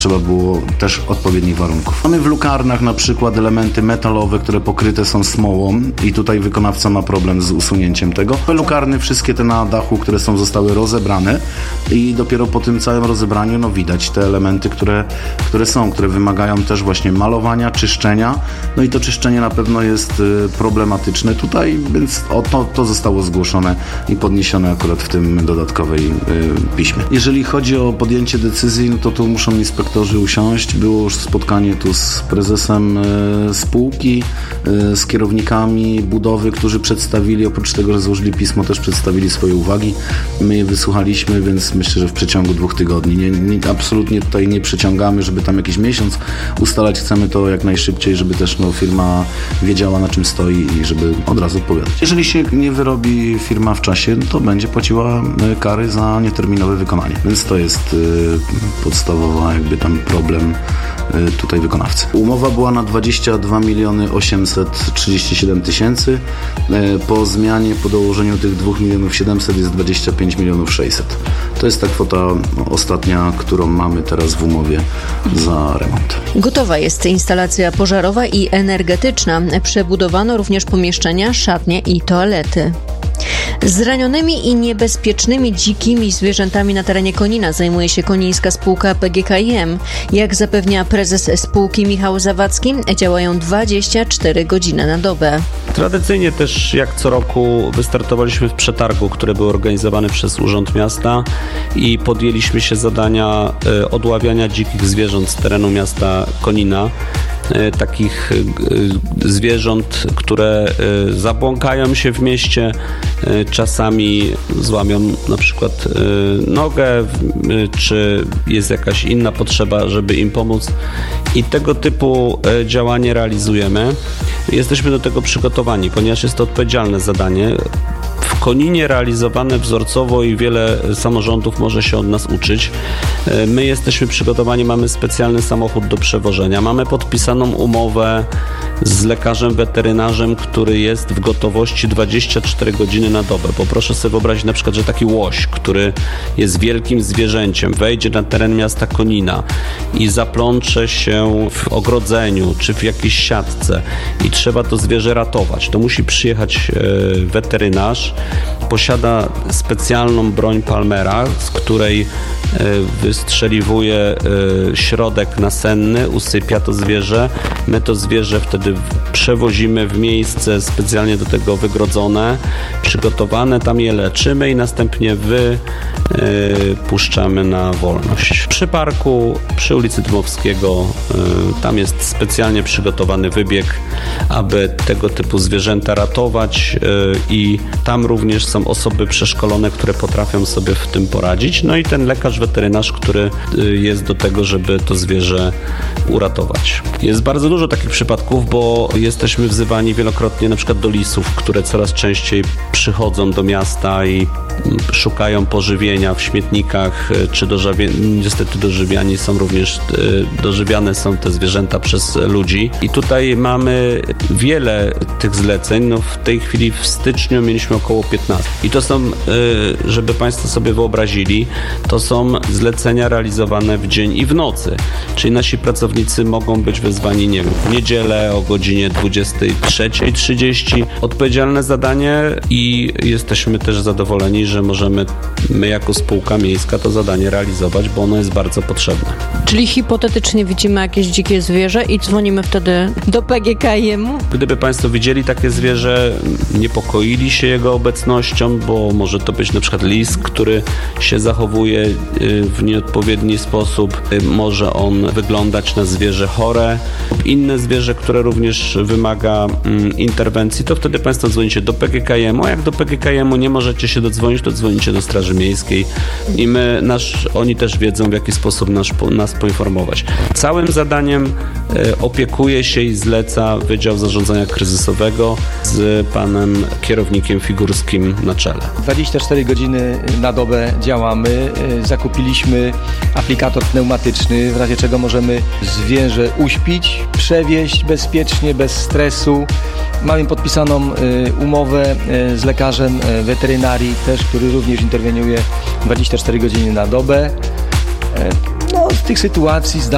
Trzeba było też odpowiednich warunków. Mamy w lukarnach na przykład elementy metalowe, które pokryte są smołą i tutaj wykonawca ma problem z usunięciem tego. Lukarny wszystkie te na dachu, które zostały rozebrane i dopiero po tym całym rozebraniu widać te elementy, które wymagają też właśnie malowania, czyszczenia. No i to czyszczenie na pewno jest problematyczne tutaj, więc to zostało zgłoszone i podniesione akurat w tym dodatkowej piśmie. Jeżeli chodzi o podjęcie decyzji, no to tu muszą inspektorzy usiąść. Było już spotkanie tu z prezesem spółki, z kierownikami budowy, którzy przedstawili, oprócz tego, że złożyli pismo, też przedstawili swoje uwagi. My je wysłuchaliśmy, więc myślę, że w przeciągu 2 tygodni. Absolutnie tutaj nie przeciągamy, żeby tam jakiś miesiąc ustalać. Chcemy to jak najszybciej, żeby też firma wiedziała, na czym stoi i żeby od razu odpowiadać. Jeżeli się nie wyrobi firma w czasie, to będzie płaciła kary za nieterminowe wykonanie. Więc to jest podstawowa tam problem tutaj wykonawcy. Umowa była na 22 837 000. Po zmianie, po dołożeniu tych 2 700 000 jest 25 600 000. To jest ta kwota ostatnia, którą mamy teraz w umowie za remont. Gotowa jest instalacja pożarowa i energetyczna. Przebudowano również pomieszczenia, szatnie i toalety. Zranionymi i niebezpiecznymi dzikimi zwierzętami na terenie Konina zajmuje się konińska spółka PGKiM. Jak zapewnia prezes spółki Michał Zawadzki, działają 24 godziny na dobę. Tradycyjnie też jak co roku wystartowaliśmy w przetargu, który był organizowany przez Urząd Miasta i podjęliśmy się zadania odławiania dzikich zwierząt z terenu miasta Konina. Takich zwierząt, które zabłąkają się w mieście, czasami złamią na przykład nogę, czy jest jakaś inna potrzeba, żeby im pomóc. I tego typu działanie realizujemy. Jesteśmy do tego przygotowani, ponieważ jest to odpowiedzialne zadanie. W Koninie realizowane wzorcowo i wiele samorządów może się od nas uczyć. My jesteśmy przygotowani, mamy specjalny samochód do przewożenia, mamy podpisaną umowę z lekarzem weterynarzem, który jest w gotowości 24 godziny na dobę. Bo proszę sobie wyobrazić na przykład, że taki łoś, który jest wielkim zwierzęciem, wejdzie na teren miasta Konina i zaplącze się w ogrodzeniu czy w jakiejś siatce i trzeba to zwierzę ratować. To musi przyjechać weterynarz, posiada specjalną broń Palmera, z której wystrzeliwuje środek nasenny, usypia to zwierzę. My to zwierzę wtedy przewozimy w miejsce specjalnie do tego wygrodzone, przygotowane, tam je leczymy i następnie puszczamy na wolność. Przy parku, przy ulicy Dmowskiego, tam jest specjalnie przygotowany wybieg, aby tego typu zwierzęta ratować i tam również są osoby przeszkolone, które potrafią sobie w tym poradzić. No i ten lekarz weterynarz, który jest do tego, żeby to zwierzę uratować. Jest bardzo dużo takich przypadków, bo jesteśmy wzywani wielokrotnie na przykład do lisów, które coraz częściej przychodzą do miasta i szukają pożywienia w śmietnikach, czy niestety dożywiane są te zwierzęta przez ludzi. I tutaj mamy wiele tych zleceń. No w tej chwili w styczniu mieliśmy około 15. I to są, żeby Państwo sobie wyobrazili, to są zlecenia realizowane w dzień i w nocy. Czyli nasi pracownicy mogą być wezwani, nie wiem, w niedzielę o godzinie 23:30. Odpowiedzialne zadanie i jesteśmy też zadowoleni, że możemy my jako spółka miejska to zadanie realizować, bo ono jest bardzo potrzebne. Czyli hipotetycznie widzimy jakieś dzikie zwierzę i dzwonimy wtedy do PGKiM-u? Gdyby Państwo widzieli takie zwierzę, niepokoili się jego obecnością, bo może to być na przykład lis, który się zachowuje w nieodpowiedni sposób, może on wyglądać na zwierzę chore, inne zwierzę, które również wymaga interwencji, to wtedy Państwo dzwonicie do PGKiM-u, a jak do PGKiM-u nie możecie się dodzwonić, to dzwonicie do Straży Miejskiej i oni też wiedzą, w jaki sposób nas poinformować. Całym zadaniem opiekuje się i zleca Wydział Zarządzania Kryzysowego z panem kierownikiem Figurskim na czele. 24 godziny na dobę działamy. Zakupiliśmy aplikator pneumatyczny, w razie czego możemy zwierzę uśpić, przewieźć bezpiecznie, bez stresu. Mamy podpisaną umowę z lekarzem weterynarii też, który również interweniuje 24 godziny na dobę. No, z tych sytuacji